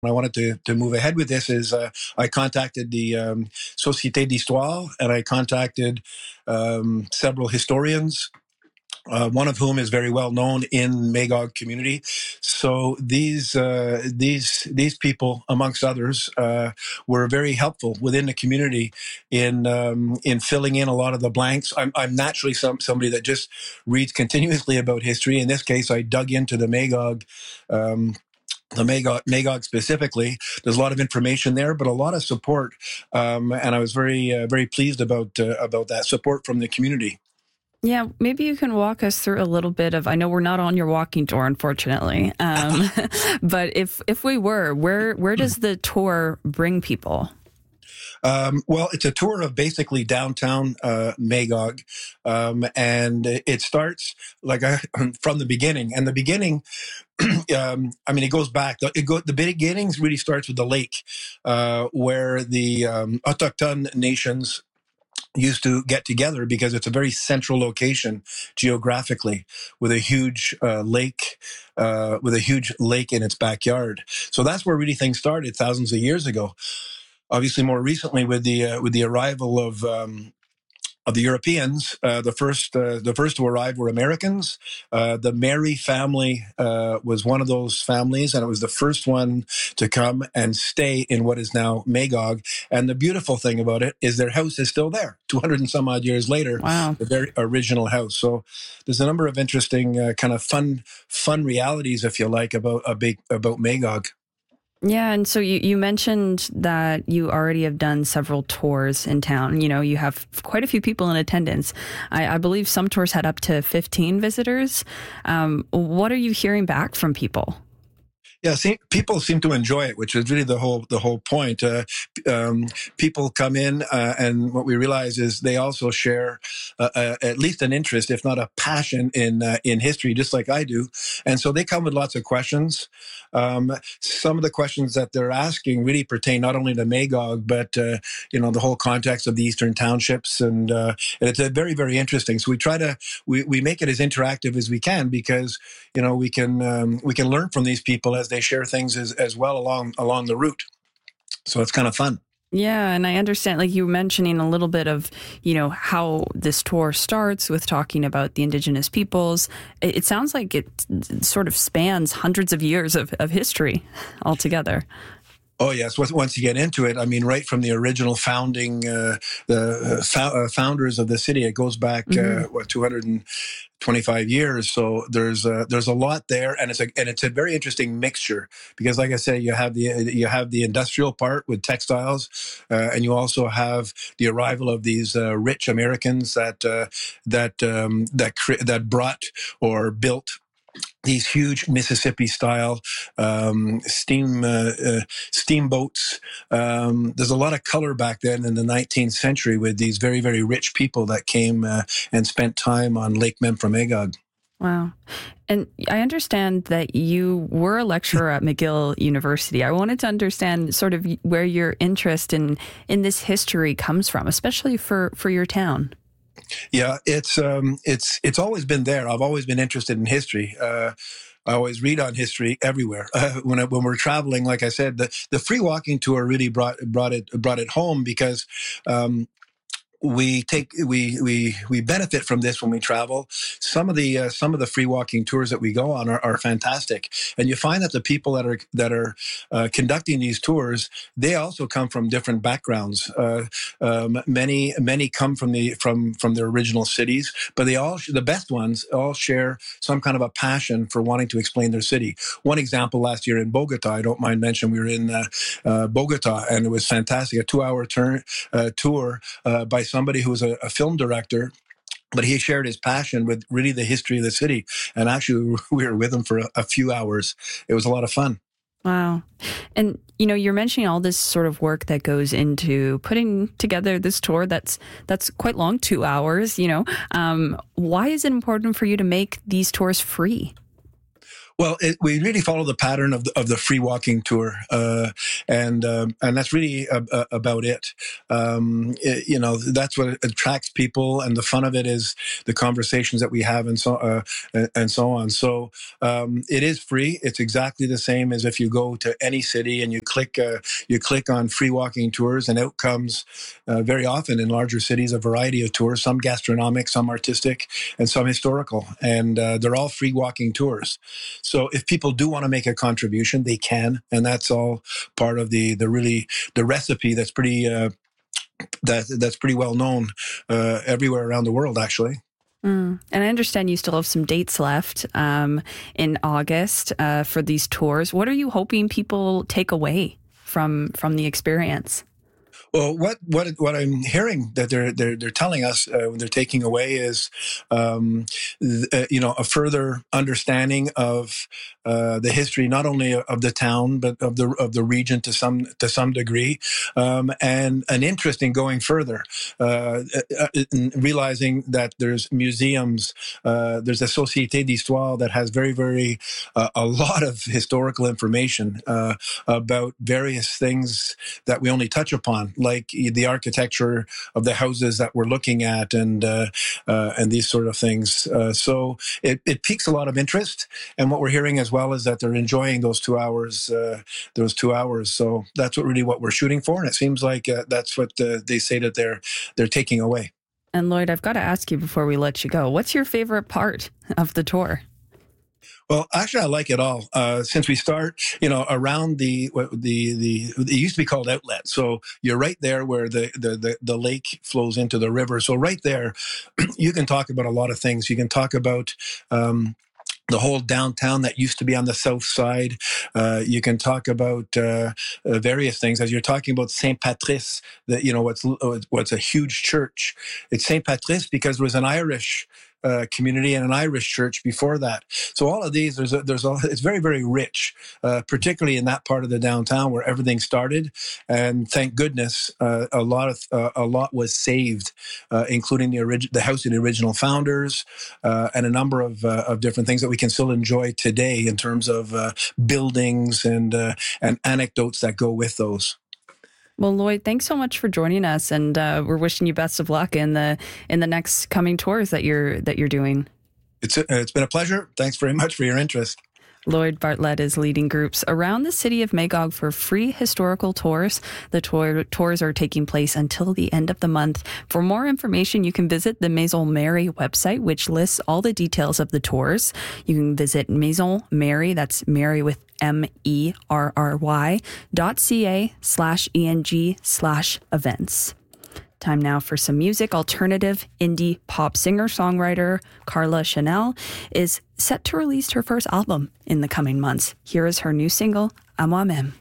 I wanted to move ahead with this is I contacted the Société d'Histoire, and I contacted several historians, one of whom is very well known in Magog community. So these people, amongst others, were very helpful within the community in filling in a lot of the blanks. I'm naturally somebody that just reads continuously about history. In this case, I dug into the Magog. Magog specifically, there's a lot of information there, but a lot of support, and I was very pleased about that support from the community. Yeah, maybe you can walk us through a little bit of. I know we're not on your walking tour, unfortunately, but if we were, where does the tour bring people? Well, it's a tour of basically downtown Magog, and it starts from the beginning. And the beginning, it goes back. The beginnings really starts with the lake, where the autochthone nations used to get together, because it's a very central location geographically, with a huge lake in its backyard. So that's where really things started thousands of years ago. Obviously, more recently, with the arrival of the Europeans, the first to arrive were Americans. The Mary family was one of those families, and it was the first one to come and stay in what is now Magog. And the beautiful thing about it is their house is still there, 200 and some odd years later. Wow. The very original house. So there's a number of interesting kind of fun realities, if you like, about Magog. Yeah, and so you mentioned that you already have done several tours in town. You know, you have quite a few people in attendance. I believe some tours had up to 15 visitors. What are you hearing back from people? Yeah, people seem to enjoy it, which is really the whole point. People come in, and what we realize is they also share at least an interest, if not a passion, in history, just like I do. And so they come with lots of questions. Some of the questions that they're asking really pertain not only to Magog, but the whole context of the Eastern Townships, and it's very, very interesting. So we make it as interactive as we can, because we can learn from these people as they share things as well along the route. So it's kind of fun. Yeah, and I understand, like you were mentioning a little bit of, how this tour starts with talking about the indigenous peoples. It sounds like it sort of spans hundreds of years of history altogether. Oh, yes. Once you get into it, I mean, right from the original founding, founders of the city, it goes back, 225 years. So there's a lot there, and it's a very interesting mixture, because, like I said, you have the industrial part with textiles, and you also have the arrival of these rich Americans that brought or built these huge Mississippi-style steamboats. There's a lot of color back then in the 19th century with these very, very rich people that came and spent time on Lake Memphremagog. Wow. And I understand that you were a lecturer at McGill University. I wanted to understand sort of where your interest in this history comes from, especially for your town. Yeah, it's always been there. I've always been interested in history. I always read on history everywhere. When we're traveling, like I said, the free walking tour really brought it home, because we benefit from this when we travel. Some of the free walking tours that we go on are fantastic, and you find that the people that are conducting these tours, they also come from different backgrounds. Many come from their original cities, but the best ones all share some kind of a passion for wanting to explain their city. One example, last year in Bogota, I don't mind mentioning, we were in Bogota, and it was fantastic. A 2-hour tour by somebody who was a film director, but he shared his passion with really the history of the city. And actually, we were with him for a few hours. It was a lot of fun. Wow. And, you're mentioning all this sort of work that goes into putting together this tour that's quite long, 2 hours, Why is it important for you to make these tours free? Well, we really follow the pattern of the free walking tour, and that's really about it. That's what attracts people, and the fun of it is the conversations that we have, and so on. So it is free. It's exactly the same as if you go to any city and you click on free walking tours, and out comes very often in larger cities a variety of tours, some gastronomic, some artistic, and some historical, and they're all free walking tours. So if people do want to make a contribution, they can, and that's all part of the recipe that's pretty that's pretty well known everywhere around the world, actually. And I understand you still have some dates left in August for these tours. What are you hoping people take away from the experience? Well, what I'm hearing that they're telling us when they're taking away is, a further understanding of the history, not only of the town but of the region to some degree, and an interest in going further, in realizing that there's museums, there's a Société d'Histoire that has very a lot of historical information about various things that we only touch upon, like the architecture of the houses that we're looking at, and these sort of things. So it piques a lot of interest, and what we're hearing as well is that they're enjoying those 2 hours. So that's what we're shooting for, and it seems like that's what they say that they're taking away. And Lloyd, I've got to ask you before we let you go, what's your favorite part of the tour? Well, actually, I like it all. Since we start, around it used to be called Outlet. So you're right there where the lake flows into the river. So right there, you can talk about a lot of things. You can talk about the whole downtown that used to be on the south side. You can talk about various things. As you're talking about St. Patrice, what's a huge church. It's St. Patrice because there was an Irish community and an Irish church before that. So all of these, it's very rich, particularly in that part of the downtown where everything started. And thank goodness, a lot was saved, including the house of the original founders, and a number of different things that we can still enjoy today in terms of buildings and anecdotes that go with those. Well, Lloyd, thanks so much for joining us, and we're wishing you best of luck in the next coming tours that you're doing. It's been a pleasure. Thanks very much for your interest. Lloyd Bartlett is leading groups around the city of Magog for free historical tours. The tours are taking place until the end of the month. For more information, you can visit the Maison Mary website, which lists all the details of the tours. You can visit Maison Mary, that's Mary with merry.ca/ENG/events. Time now for some music. Alternative indie pop singer-songwriter Carla Chanel is set to release her first album in the coming months. Here is her new single, À moi-même.